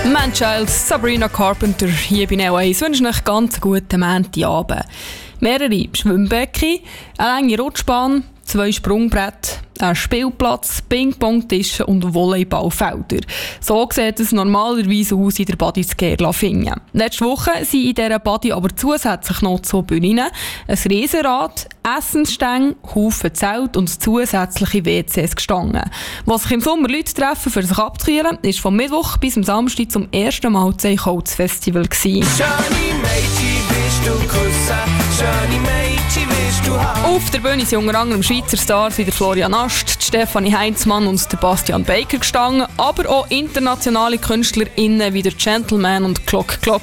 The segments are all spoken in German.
Manchild, Sabrina Carpenter, hier bei Neo 1. Ich wünsche euch ganz guten Montagabend. Mehrere Schwimmbecken, eine lange Rutschbahn, 2 Sprungbretter, ein Spielplatz, Ping-Pong-Tische und Volleyballfelder. So sieht es normalerweise aus in der Badi Skerlafingen. Letzte Woche sind in dieser Badi aber zusätzlich noch 2 Bühnen, ein Riesenrad, Essensstände, Haufen Zelt und zusätzliche WCs gestanden. Was sich im Sommer Leute treffen, für sich abzukühlen, ist vom Mittwoch bis am Samstag zum ersten Mal das Eichholz-Festival gewesen. Auf der Bühne sind unter anderem Schweizer Stars wie der Florian Ast, Stefanie Heinzmann und der Bastian Baker gestanden, aber auch internationale KünstlerInnen wie der Gentleman und Clock Clock.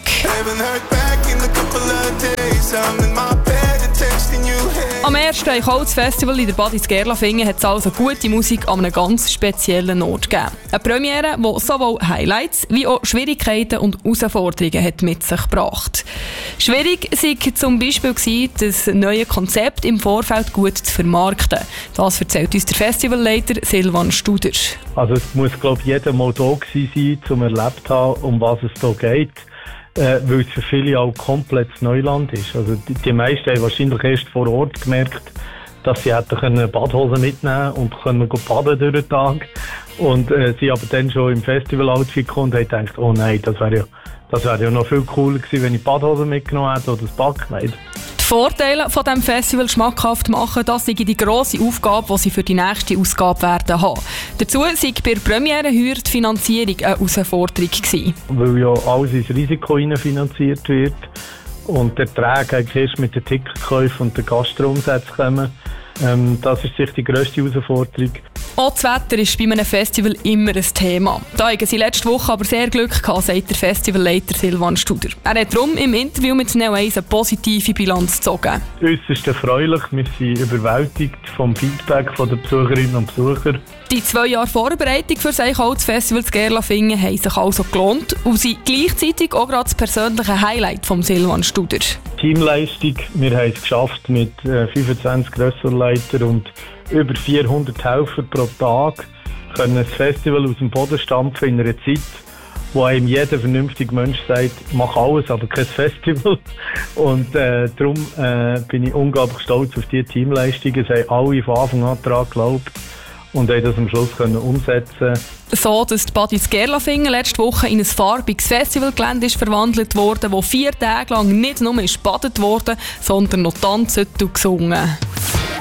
Am ersten Eichholz-Festival in der Badi Skerlafingen hat es also gute Musik an einem ganz speziellen Ort gegeben. Eine Premiere, die sowohl Highlights wie auch Schwierigkeiten und Herausforderungen hat mit sich gebracht. Schwierig war zum Beispiel, das neue Konzept im Vorfeld gut zu vermarkten. Das erzählt uns der Festivalleiter Silvan Studer. Also es muss, glaube ich, jeder mal da gewesen sein, um erlebt zu haben, um was es hier geht. Weil es für viele auch komplett Neuland ist. Also die meisten haben wahrscheinlich erst vor Ort gemerkt, dass sie hätten Badhosen mitnehmen und können baden durch den Tag. Und sie aber dann schon im Festival-Outfit gekommen und haben gedacht, oh nein, das wäre ja noch viel cooler gewesen, wenn ich Badhosen mitgenommen hätte oder das Badkleid. Die Vorteile von diesem Festival schmackhaft machen, das sei die grosse Aufgabe, die sie für die nächste Ausgabe werden haben. Dazu sei bei der Premiere heuer die Finanzierung eine Herausforderung gewesen. Weil ja alles ins Risiko finanziert wird und der Ertrag eigentlich erst mit den Ticketkäufen und den Gastroumsätzen kommen. Das ist sicher die grösste Herausforderung. Auch das Wetter ist bei einem Festival immer ein Thema. Da hatten sie letzte Woche aber sehr Glück gehabt, sagt der Festivalleiter Silvan Studer. Er hat darum im Interview mit Neo 1 eine positive Bilanz gezogen. Äusserst erfreulich. Wir sind überwältigt vom Feedback der Besucherinnen und Besucher. Die 2 Jahre Vorbereitung für das Eichholz-Festival Skerlafingen haben sich also gelohnt und sind gleichzeitig auch gerade das persönliche Highlight von Silvan Studer. Teamleistung. Wir haben es geschafft mit 25 Ressortleitern und über 400 Helfer pro Tag können ein Festival aus dem Boden stampfen in einer Zeit, wo einem jeder vernünftige Mensch sagt, mach alles, aber kein Festival. Und darum bin ich unglaublich stolz auf diese Teamleistung. Es haben alle von Anfang an daran geglaubt und haben das am Schluss umsetzen. So, dass die Badi Skerlafingen letzte Woche in ein farbiges Festivalgelände verwandelt wurde, wo 4 Tage lang nicht nur gebadet wurde, sondern noch tanzt und gesungen.